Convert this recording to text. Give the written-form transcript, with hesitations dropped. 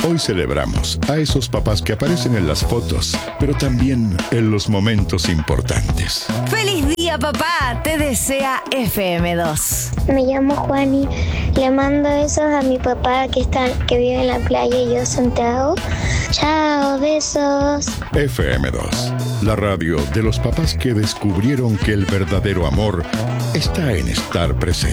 Hoy celebramos a esos papás que aparecen en las fotos, pero también en los momentos importantes. ¡Feliz día, papá! Te desea FM2. Me llamo Juan y le mando besos a mi papá que vive en la playa y yo Santiago. Chao, besos. FM2, la radio de los papás que descubrieron que el verdadero amor está en estar presente.